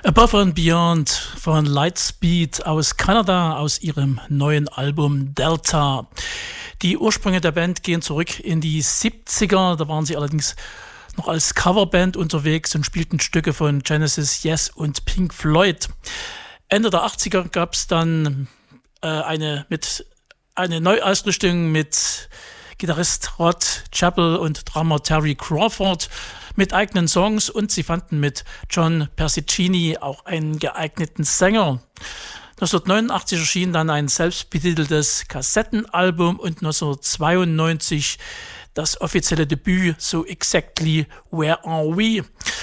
Above and Beyond von Lightspeed aus Kanada, aus ihrem neuen Album Delta. Die Ursprünge der Band gehen zurück in die 70er, da waren sie allerdings noch als Coverband unterwegs und spielten Stücke von Genesis, Yes und Pink Floyd. Ende der 80er gab es dann eine Neuausrichtung mit Gitarrist Rod Chappell und Drummer Terry Crawford mit eigenen Songs, und sie fanden mit John Persicini auch einen geeigneten Sänger. 1989 erschien dann ein selbstbetiteltes Kassettenalbum und 1992 das offizielle Debüt So Exactly Where Are We?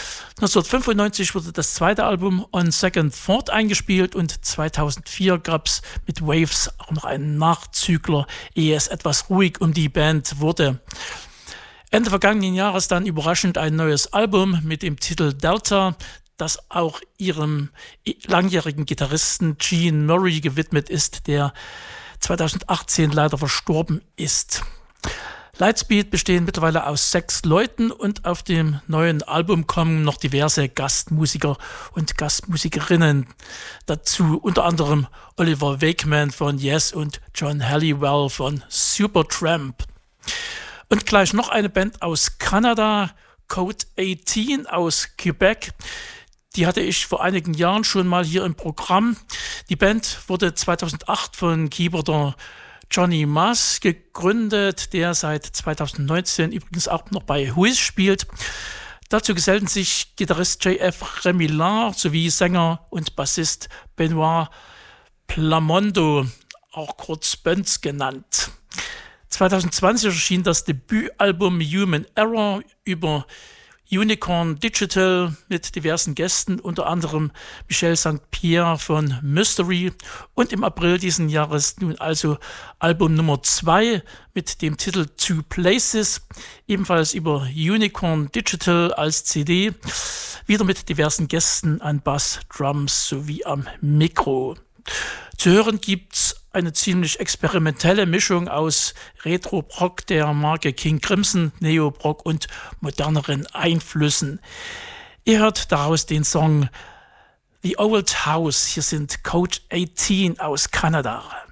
1995 wurde das zweite Album On Second Thought eingespielt und 2004 gab es mit Waves auch noch einen Nachzügler, ehe es etwas ruhig um die Band wurde. Ende vergangenen Jahres dann überraschend ein neues Album mit dem Titel Delta, das auch ihrem langjährigen Gitarristen Gene Murray gewidmet ist, der 2018 leider verstorben ist. Lightspeed bestehen mittlerweile aus 6 Leuten und auf dem neuen Album kommen noch diverse Gastmusiker und Gastmusikerinnen dazu, unter anderem Oliver Wakeman von Yes und John Halliwell von Supertramp. Und gleich noch eine Band aus Kanada, Code 18 aus Quebec. Die hatte ich vor einigen Jahren schon mal hier im Programm. Die Band wurde 2008 von Keyboarder Johnny Mas gegründet, der seit 2019 übrigens auch noch bei Who spielt. Dazu gesellten sich Gitarrist J.F. Remillard sowie Sänger und Bassist Benoit Plamondo, auch kurz Böns genannt. 2020 erschien das Debütalbum Human Error über Unicorn Digital mit diversen Gästen, unter anderem Michel St. Pierre von Mystery, und im April diesen Jahres nun also Album Nummer 2 mit dem Titel Two Places, ebenfalls über Unicorn Digital als CD, wieder mit diversen Gästen an Bass, Drums sowie am Mikro. Zu hören gibt's eine ziemlich experimentelle Mischung aus Retro-Prog der Marke King Crimson, Neo-Prog und moderneren Einflüssen. Ihr hört daraus den Song The Old House. Hier sind Code 18 aus Kanada.